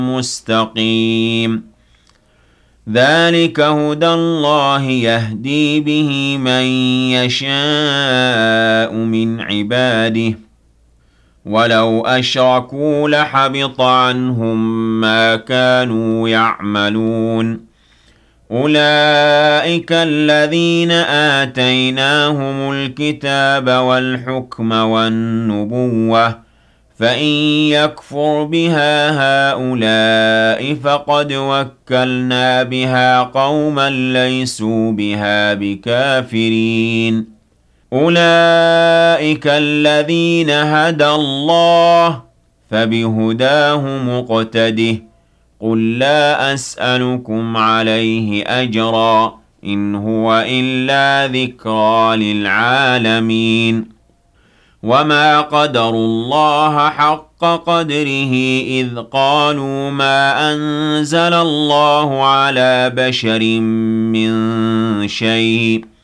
مستقيم ذلك هدى الله يهدي به من يشاء من عباده ولو أشركوا لحبط عنهم ما كانوا يعملون أولئك الذين آتيناهم الكتاب والحكم والنبوة فإن يكفر بها هؤلاء فقد وكلنا بها قوما ليسوا بها بكافرين أولئك الذين هدى الله فبهداه مقتده قل لا أسألكم عليه أجرا إن هو إلا ذكرى للعالمين وما قدروا الله حق قدره إذ قالوا ما أنزل الله على بشر من شيء